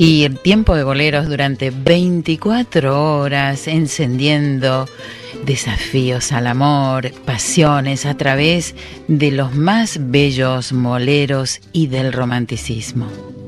Y el tiempo de boleros durante 24 horas, encendiendo desafíos al amor, pasiones a través de los más bellos boleros y del romanticismo.